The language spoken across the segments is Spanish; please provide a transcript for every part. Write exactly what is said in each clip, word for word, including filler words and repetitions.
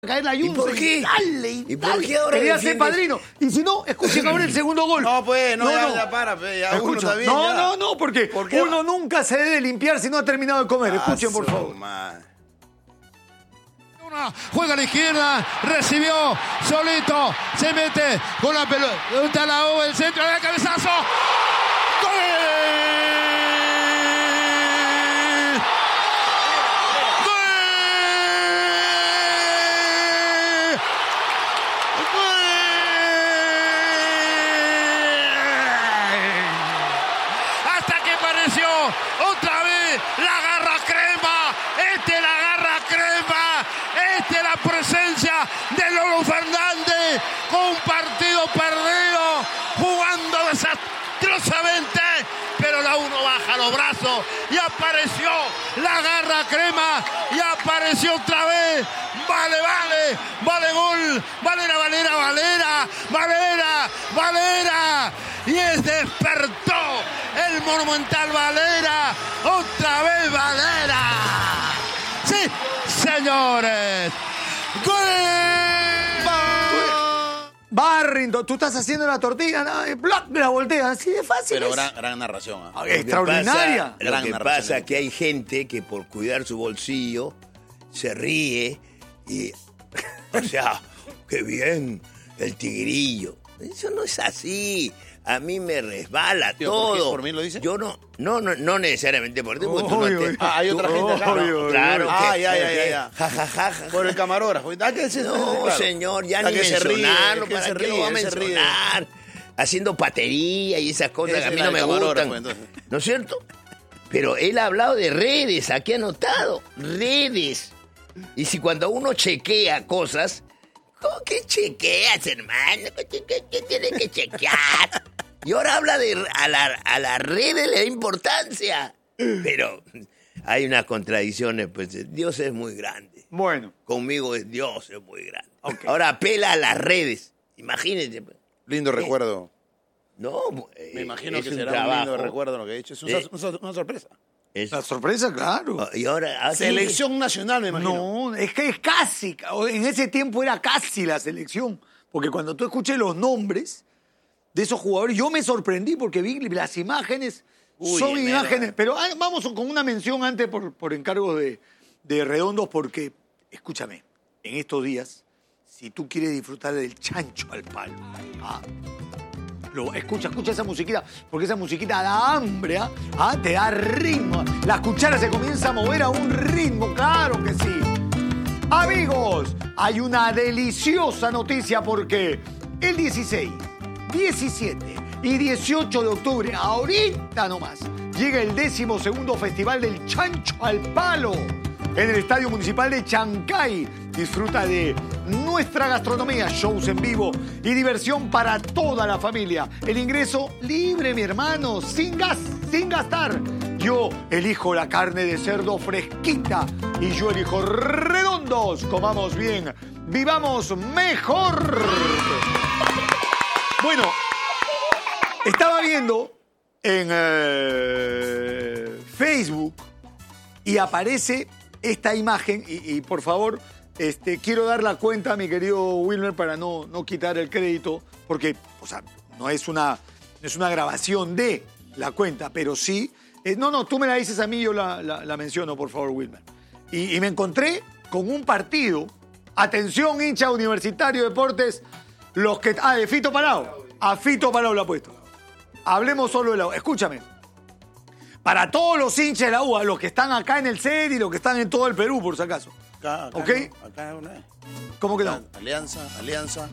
caer la Junta. ¿Y por qué? Y dale, y, ¿Y por dale. qué ahora Quería defiendes? ser padrino. Y si no, escuchen ahora el segundo gol. No, pues, no, no, ya, no. ya para, pues, ya uno Escucha, está bien, no, ya. no, no, porque ¿Por qué? uno nunca se debe limpiar si no ha terminado de comer. Escuchen, por favor. Juega a la izquierda, recibió solito, se mete con la pelota, la U, el centro, el cabezazo. ¡Gol! Hasta que apareció otra vez la garra crema, este la garra crema, este la presencia de Lolo Fernández con un partido perdido, jugando desastrosamente, pero la uno baja los brazos y apareció la garra crema y apareció otra vez. Vale, vale, vale gol, Valera, Valera, Valera, Valera, Valera. Y es despertó el monumental Valera, otra vez Valera. Sí, señores. ¡Gol! Barrington, tú estás haciendo la tortilla, ¿no? Y ¡plac! Me la voltea, así de fácil. Pero es. gran, gran narración. ¿eh? Ah, extraordinaria. Lo que Gran pasa, narración. pasa que hay gente que por cuidar su bolsillo se ríe y, o sea, qué bien, el tigrillo. Eso no es así. A mí me resbala Tío, ¿por qué? todo. ¿Por mí lo dice? Yo no, no, no, no necesariamente por ti, porque tú no Uy, te- uy. Ah, hay otra tú- gente acá, ¿no? Uy, uy, Claro. Ah, que- ya, ya, que- ya, ya. Ja, ja, ja, ja. Por el camarógrafo. ¿A qué se- No, claro. señor, ya A ni que se ríe, mencionarlo, que ¿para se qué lo ríe, va a se ríe. mencionar? Haciendo patería y esas cosas Esa que a es mí la no del me camarógrafo, gustan. entonces. ¿No es cierto? Pero él ha hablado de redes, aquí anotado, redes. Y si cuando uno chequea cosas, ¿cómo que chequeas, hermano? ¿Qué, qué- qué tienes que chequear? Y ahora habla de a la, a la red le da importancia. Pero hay unas contradicciones, pues Dios es muy grande. Bueno, Conmigo es Dios es muy grande. Ok. Ahora apela a las redes. Imagínense. pues. Lindo recuerdo. No, eh, Me imagino es que un será trabajo. un lindo recuerdo lo que he hecho. Es un Eh. sor- una sorpresa. Es- la sorpresa, claro. y ahora así- Selección nacional, me imagino. No, es que es casi, en ese tiempo era casi la selección, porque cuando tú escuché los nombres de esos jugadores, yo me sorprendí porque vi las imágenes, Uy, son el imágenes, mero. pero ah, vamos con una mención antes por, por encargos de, de Redondos, porque, escúchame, en estos días, si tú quieres disfrutar del chancho al palo, ah, lo, escucha, escucha esa musiquita, porque esa musiquita da hambre, ¿ah? Ah, te da ritmo. La cuchara se comienza a mover a un ritmo, claro que sí. Amigos, hay una deliciosa noticia porque el dieciséis, diecisiete y dieciocho de octubre, ahorita nomás, llega el décimo segundo Festival del Chancho al Palo en el Estadio Municipal de Chancay. Disfruta de nuestra gastronomía, shows en vivo y diversión para toda la familia. El ingreso libre, mi hermano, sin gas, sin gastar. Yo elijo la carne de cerdo fresquita y yo elijo Redondos. Comamos bien, vivamos mejor. Bueno, estaba viendo en eh, Facebook y aparece esta imagen y, y por favor, este, quiero dar la cuenta a mi querido Wilmer para no, no quitar el crédito, porque, o sea, no es una, no es una grabación de la cuenta, pero sí. eh, no, no, tú me la dices a mí, yo la, la- la menciono, por favor, Wilmer. Y, y me encontré con un partido. Atención, hincha Universitario Deportes, los que. Ah, de Fito Palau. A Fito Palau lo ha puesto. Hablemos solo de la U. Escúchame. Para todos los hinchas de la U, a los que están acá en el C E D y los que están en todo el Perú, por si acaso. Acá, acá, ¿Ok? no, acá una vez. ¿Cómo que no? Alianza, Alianza.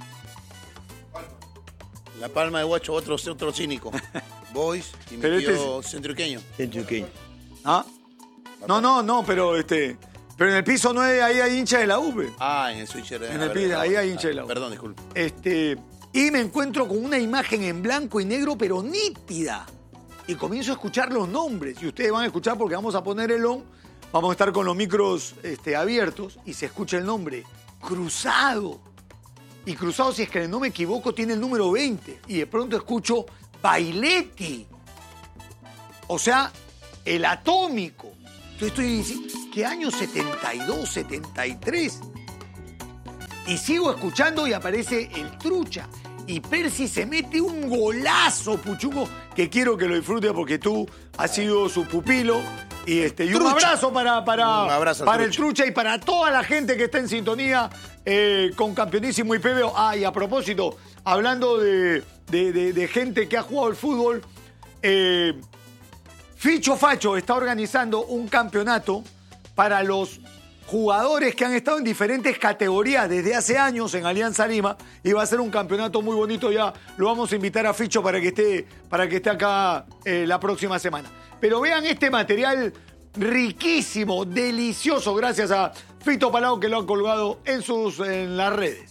La Palma de Huacho, otro, otro cínico. Boys y mi Pero este tío centroqueño. Centroqueño. ¿Ah? No, no, no, pero este. Pero en el piso nueve ahí hay hinchas de la U, pe. Ah, en el switcher. En a el ver, piso, ahí hay ah, hincha de la U. Perdón, disculpe. Este. Y me encuentro con una imagen en blanco y negro, pero nítida. Y comienzo a escuchar los nombres. Y ustedes van a escuchar porque vamos a poner el on. Vamos a estar con los micros este, abiertos y se escucha el nombre. Cruzado. Y Cruzado, si es que no me equivoco, tiene el número veinte. Y de pronto escucho Bailetti. O sea, el atómico. Entonces estoy diciendo, ¿qué año? setenta y dos, setenta y tres. Y sigo escuchando y aparece el Trucha. Y Percy se mete un golazo, Puchuco, que quiero que lo disfrutes porque tú has sido su pupilo. Y, este, y un abrazo para, para, Un abrazo al para el Trucha. Trucha y para toda la gente que está en sintonía eh, con Campeonísimo y P B O. Ah, y a propósito, hablando de, de, de, de gente que ha jugado el fútbol, eh, Ficho Facho está organizando un campeonato para los jugadores que han estado en diferentes categorías desde hace años en Alianza Lima y va a ser un campeonato muy bonito. Ya lo vamos a invitar a Ficho para que esté, para que esté acá eh, la próxima semana. Pero vean este material riquísimo, delicioso, gracias a Fito Palau que lo ha colgado en, sus, en las redes.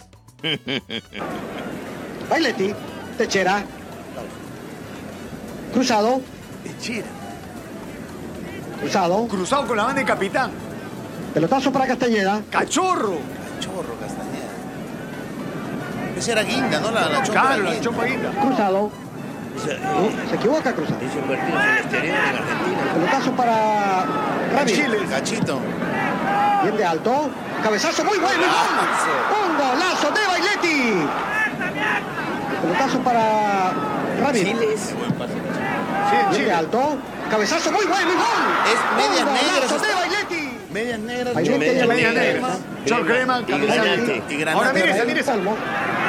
Bailetti, Techera, cruzado, Techera. cruzado, Cruzado con la banda de capitán. pelotazo para Castañeda, Cachorro. Chorro Castañeda. Esa era Guinda, ¿no? La, la chompa Claro, de la Guinda. chopa guinda. cruzado, Esa- no, eh, se equivoca cruzado, Hizo partidos en el exterior en Argentina. pelotazo para Ramírez, Chile. Cachito. bien de alto, cabezazo muy bueno, gol, un golazo de Bailetti, pelotazo para Ramírez, Chiles. Sí, en bien de Chile. alto, cabezazo muy bueno, gol, Es medias un negras golazo hasta- de Bailetti. Medias negras. Bailetti Media y Media negra. negra. Chor crema, Y camisa. granate. Y granate. Ahora mire esa, Rafael mire esa. Salmo.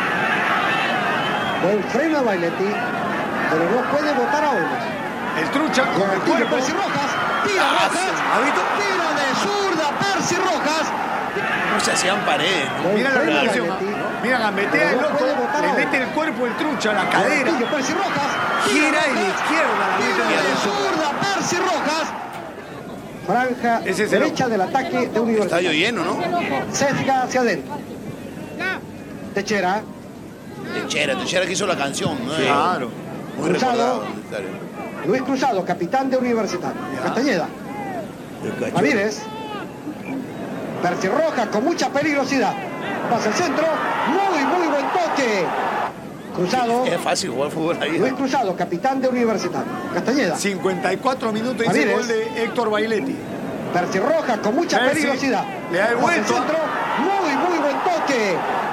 Buen freno a Bailetti, pero no puede votar a Olmos. El Trucha con el Tiro cuerpo. Percy Rojas, tira Ah, Rojas, ¿ha visto? tiro de zurda Percy Rojas. No se hacían paredes. ¿no? Buen Mira la freno a reacción. Bailetti. ¿ah? Mira, gambetea el Pero no loco, puede botar le a mete el cuerpo el Trucha, la cadera, Tiro Percy Rojas, gira y de Rojas, izquierda la mete tiro en de el zurda Percy Rojas. Franja Ese es el derecha del ataque de Universidad. Estadio lleno, ¿no? Sesga hacia adentro. Techera, Techera, Techera que hizo la canción, ¿no? Claro. Muy Cruzado. recordado. el estadio. Luis Cruzado, capitán de Universitario. Castañeda, El cachorro. Ramírez, Percy Rojas con mucha peligrosidad. Pasa al centro, muy, muy buen toque. Cruzado, Es fácil jugar fútbol ahí. Luis Cruzado, capitán de Universitario. Castañeda, cincuenta y cuatro minutos y Ramírez. el gol de Héctor Bailetti. Percy Rojas con mucha Percy, peligrosidad. le da el Pasa al vuelto. centro, muy, muy buen toque.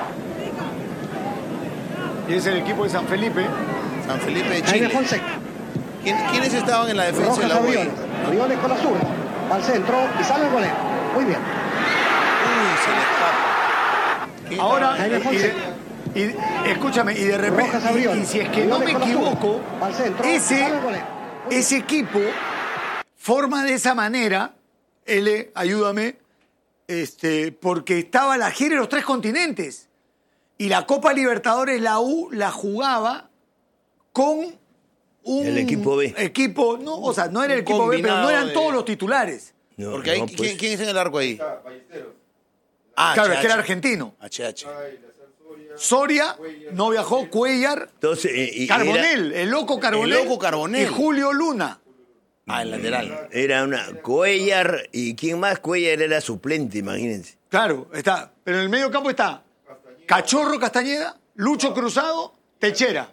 Y es el equipo de San Felipe. San Felipe de Jaime Chile. Fonseca, ¿Quién- ¿Quiénes estaban en la defensa de Rojas la U? Abriones. Abriones con la zurda. Va al centro y sale el golero. Muy bien. Uy, se le escapa. ¿Quién Ahora, estaba? Jaime y, Fonseca. y- y- escúchame, y de repente, Rojas y, Abriones. y si es que no me Abriones con la zurda. equivoco, Va al centro, ese, sale el golero. Muy ese equipo forma de esa manera, L, ayúdame, este, porque estaba la gira de los tres continentes. Y la Copa Libertadores, la U, la jugaba con un El equipo B. equipo, no, o sea, no era el Un equipo B, pero no combinado eran de- todos los titulares. No, Porque ahí, no, ¿quién, pues, ¿quién está en el arco ahí? Ah, Claro, H es que era H. argentino. H H. Soria no viajó, Cuellar, entonces, eh, y- Carbonell, el loco Carbonell. El loco Carbonell. Y Julio Luna. Ah, el lateral. Era, era una Cuellar, y ¿quién más? Cuellar era suplente, imagínense. Claro, está. Pero en el medio campo está Cachorro Castañeda, Lucho Cruzado, Techera.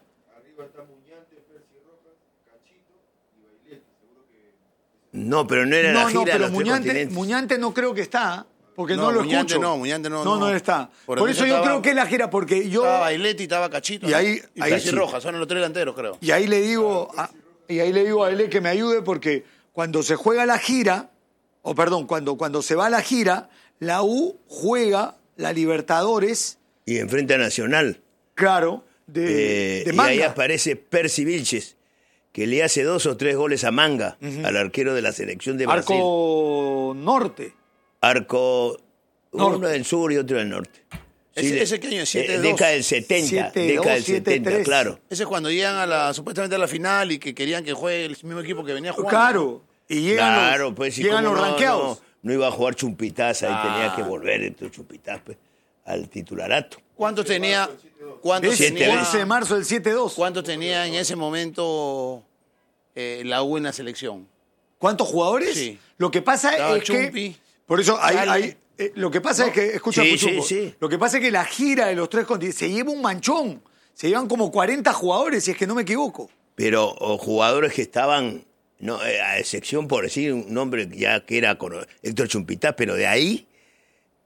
No, pero no era No, la no, gira de pero los tres Muñante, continentes. Muñante no creo que está, porque no, No, lo Muñante escucho. no, Muñante no, No, no no. está. Por Por, eso eso yo estaba- creo que es la gira, porque yo... Estaba Bailetti, estaba Cachito. Y ¿no? ahí- y ahí Percy sí. Rojas, son los tres delanteros, creo. Y ahí le digo a, y ahí le digo a él que me ayude porque cuando se juega la gira, o perdón, cuando, cuando se va a la gira, la U juega la Libertadores, Y enfrente a Nacional. claro, de, Eh, de y Manga. ahí aparece Percy Vilches, que le hace dos o tres goles a Manga, al arquero de la selección de Brasil. Arco Norte. Arco, Norte. uno del sur y otro del norte. ¿Ese- de- ese qué año? eh, siete dos. década del setenta, siete década dos, del siete setenta, tres. claro. Ese es cuando llegan a la, supuestamente a la final y que querían que juegue el mismo equipo que venía jugando. Claro. Y llegan Claro, los, pues, y llegan cómo los no, ranqueados. No, no iba a jugar Chumpitaz, ahí Ah. tenía que volver entre Chumpitaz pues, al titularato. ¿Cuántos tenía? ¿Cuántos Es Siete tenía? veces. once de marzo del siete dos. ¿Cuántos tenía en ese momento eh, la U en la selección? ¿Cuántos jugadores? Sí. Lo que pasa Estaba es Chumpi, que... Por eso, hay, Sale. hay- eh, lo que pasa es que... Escucha, Sí, Puchuco, sí, sí. Lo que pasa es que la gira de los tres continentes se lleva un manchón. Se llevan como cuarenta jugadores, si es que no me equivoco. Pero o jugadores que estaban, no, eh, a excepción por decir un nombre ya que era con Héctor Chumpitaz, pero de ahí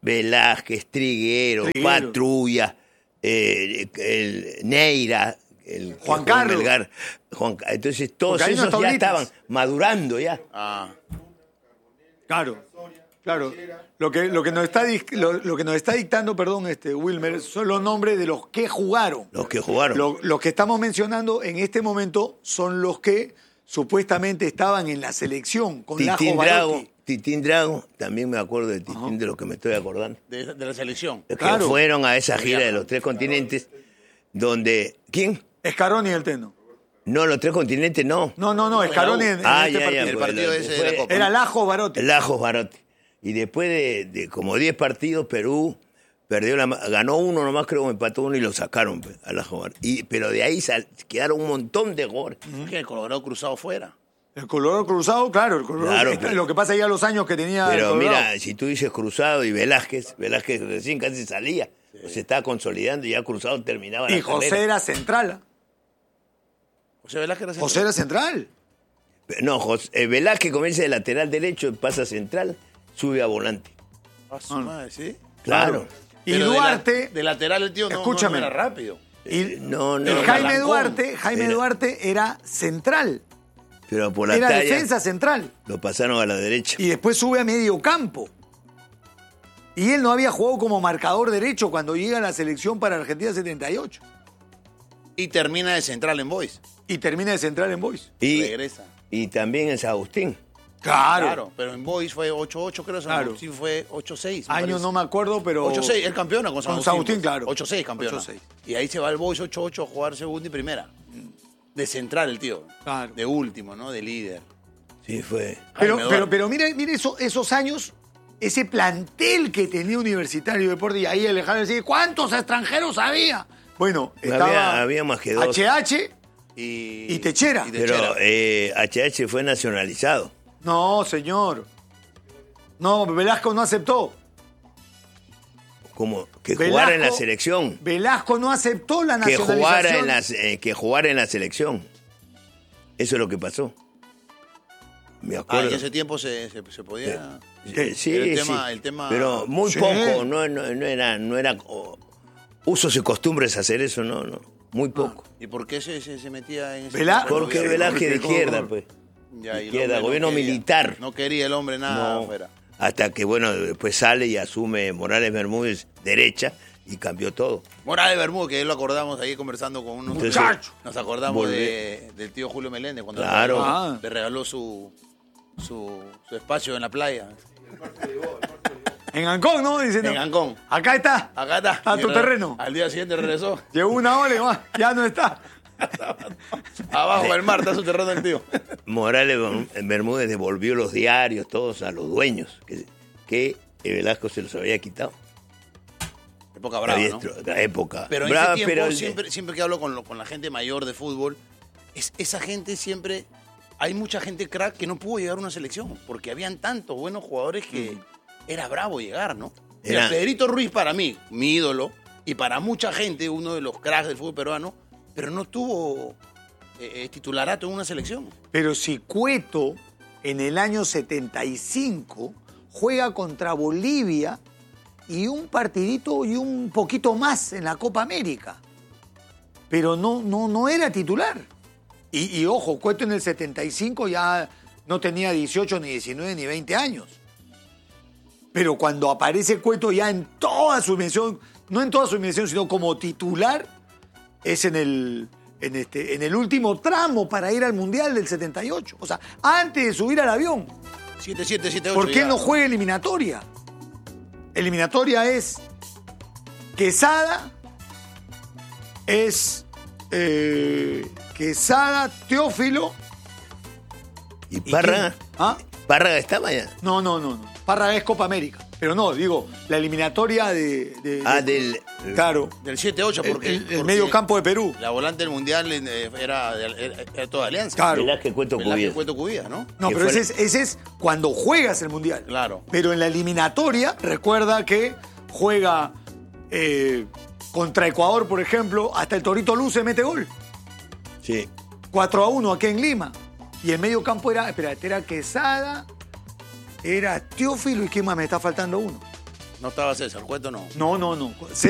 Velázquez, Triguero, Triguero. Patrulla, eh, el Neira, el Juan que jugó en Carlos. Melgar, Juan Ca- entonces todos Porque hay unas esos ya tablitas. estaban madurando ya. Ah, Claro, claro. Lo que, lo que, nos, está, dis- lo, lo que nos está dictando, perdón, este Wilmer, son los nombres de los que jugaron. Los que jugaron. Lo- los que estamos mencionando en este momento son los que supuestamente estaban en la selección con Lajo Titín Drago, Barotti. Titín Drago, también me acuerdo de Titín, de lo que me estoy acordando. de, de la selección. Los Claro. que fueron a esa gira de los tres continentes, donde... ¿Quién? Escaroni y el Teno. No, los tres continentes no. No, no, no, Escaroni en, en Ah, este ya, ya, partido. El pues, partido lo- ese de fue- la Copa. Era Lajo Barotti. Lajos Barotti. Y después de, de como diez partidos, Perú perdió la, ma- ganó uno nomás, creo que empató uno y lo sacaron pues, a Lajos Barotti. Y, pero de ahí sal- quedaron un montón de goles. Es que el Colorado cruzado fuera. El Colorado Cruzado, claro, el Colorado. Claro, está- pero- lo que pasa ya los años que tenía el Pero Colorado. mira, si tú dices Cruzado y Velázquez, Velázquez recién casi salía. Se estaba consolidando y ya Cruzado terminaba la Y José carrera. era central. José Velázquez era José era central. No, José, eh, Velázquez comienza de lateral derecho, pasa a central, sube a volante. Ah, su madre, ¿sí? Claro. Y Pero de la- Duarte. De, lateral el tío no, Escúchame. no era rápido. y No, no. el no, Jaime Balancón. Duarte, Jaime Era- Duarte era central. Pero por la Era talla defensa central. lo pasaron a la derecha. Y después sube a medio campo. Y él no había jugado como marcador derecho cuando llega a la selección para Argentina setenta y ocho. Y termina de central en Boys. Y termina de central en Boys. Y, Regresa. y también en San Agustín. Claro. Claro, pero en Boys fue ocho ocho, creo. San Claro. Agustín fue ocho seis. me Año parece. no me acuerdo, pero... ocho seis, el campeona con San Con Agustín. San Agustín, claro. ocho seis campeona. ocho seis. Y ahí se va el Boys ocho ocho a jugar segunda y primera. De central el tío. Claro. De último, ¿no? De líder. Sí, fue. Pero, Jaime pero, Duarte. pero mire, mire eso- esos años, ese plantel que tenía Universitario de Deportes, y ahí Alejandro decía, ¿cuántos extranjeros había? Bueno, estaba Había- había más que dos. H H, Y, Y Techera. y Pero eh, H H fue nacionalizado. no, señor. No, Velasco no aceptó. Como que Velasco- jugara en la selección. Velasco no aceptó la Que nacionalización. jugara en la, eh, que jugara en la selección. Eso es lo que pasó. Me Ah, acuerdo. y en ese tiempo se, se, se podía... Eh, sí, Pero el sí. tema- el tema- Pero muy Sí. poco, no, no, no era, no era oh, usos y costumbres hacer eso, no, no, muy poco. ¿Y por qué se, se, se metía en ese... Vela- tipo de Porque gobierno? Velázquez de porque- izquierda, pues. Ya, y el Izquierda, hombre no gobierno quería. militar. No quería el hombre nada No, afuera. hasta que, bueno, después sale y asume Morales Bermúdez derecha y cambió todo. Morales Bermúdez, que él lo acordamos ahí conversando con unos Entonces, muchachos. Nos acordamos volvé- de, del tío Julio Meléndez cuando Claro. le regaló, Ah. le regaló su, su, su espacio en la playa. En Ancón, ¿no? Diciendo, En Ancón. acá está. Acá está. A tu Y terreno. Al día siguiente regresó. Llegó una ola y va, ya no está. Abajo del mar está su terreno del tío. Morales Ber- Bermúdez devolvió los diarios todos a los dueños, que, que Velasco se los había quitado. Época brava, Había ¿no? estro- la época. Pero en brava, ese tiempo, pero el- siempre, siempre que hablo con, lo- con la gente mayor de fútbol, es, esa gente siempre... Hay mucha gente crack que no pudo llegar a una selección, porque habían tantos buenos jugadores que era bravo llegar, ¿no? Mira, Era- Pedrito Ruiz para mí, mi ídolo, y para mucha gente, uno de los cracks del fútbol peruano, pero no tuvo eh, eh, titularato en una selección. Pero si Cueto en el año setenta y cinco juega contra Bolivia y un partidito y un poquito más en la Copa América. Pero no, no, no era titular. Y, y ojo, Cueto en el setenta y cinco ya no tenía dieciocho, ni diecinueve, ni veinte años. Pero cuando aparece Cueto ya en toda su dimensión, no en toda su dimensión, sino como titular, es en el, en, este, en el último tramo para ir al Mundial del setenta y ocho. O sea, antes de subir al avión. siete siete siete ocho. ¿Por qué ya. no juega eliminatoria? Eliminatoria es Quesada, es eh, Quesada, Teófilo. ¿Y ¿y Párraga? quién? ¿Ah? Párraga estaba ya. No, no, no, no. Párraga es Copa América. Pero no, digo, la eliminatoria de... de- Ah, de- del... Claro. Del siete ocho, El, porque... el- el porque medio campo de Perú. La volante del Mundial eh, era, era, era toda alianza. Claro. Velázquez Cueto Velázquez, Cubías. Cueto Cubías, ¿no? No, que pero fue ese es, ese es cuando juegas el Mundial. Claro. Pero en la eliminatoria, recuerda que juega eh, contra Ecuador, por ejemplo, hasta el Torito Luce mete gol. Sí. cuatro a uno aquí en Lima. Y el medio campo era, espera, era Quesada, era Teófilo y ¿quién más? Me está faltando uno. No estaba César, cuento no. No, no, no.